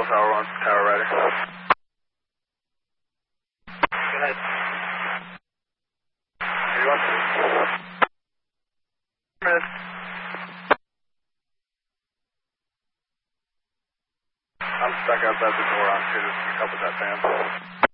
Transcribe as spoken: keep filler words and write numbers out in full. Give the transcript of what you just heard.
Tower one, Tower Rider. Go ahead. Where you want to? Minutes. I'm stuck outside the door on two to help with that fan.